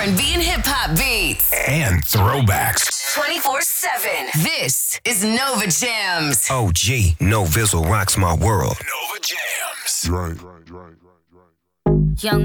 R&B and hip hop beats. And throwbacks. 24/7. This is Nova Jams. OG, No Vizzle rocks my world. Nova Jams. Right. Young